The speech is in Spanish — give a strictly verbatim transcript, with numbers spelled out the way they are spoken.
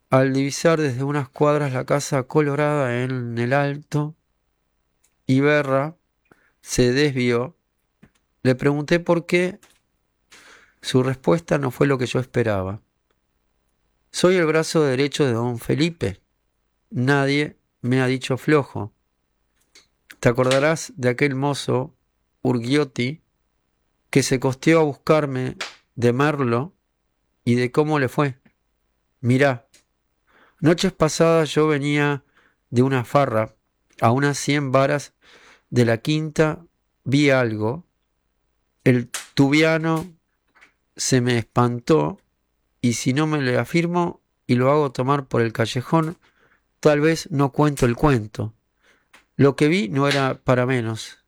Al divisar desde unas cuadras la casa colorada en el alto, Iberra se desvió. Le pregunté por qué. Su respuesta no fue lo que yo esperaba. Soy el brazo derecho de don Felipe. Nadie me ha dicho flojo. Te acordarás de aquel mozo, Urgiotti, que se costeó a buscarme de Merlo y de cómo le fue. Mirá, noches pasadas yo venía de una farra, a unas cien varas de la quinta vi algo, el tubiano se me espantó y si no me le afirmo y lo hago tomar por el callejón, tal vez no cuento el cuento. Lo que vi no era para menos.